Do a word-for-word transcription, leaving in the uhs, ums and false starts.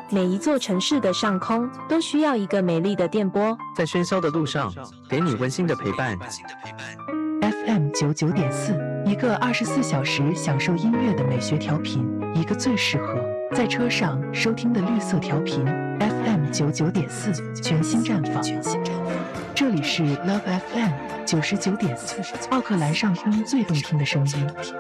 每一座城市的上空都需要一个美丽的电波， 在喧嚣的路上，给你温馨的陪伴。 F M 九九点四，一个二十四小时享受音乐的美学调频，一个最适合在车上收听的绿色调频。F M 九九点四，全新绽放。这里是 Love F M 九十九点四，奥克兰上空最动听的声音。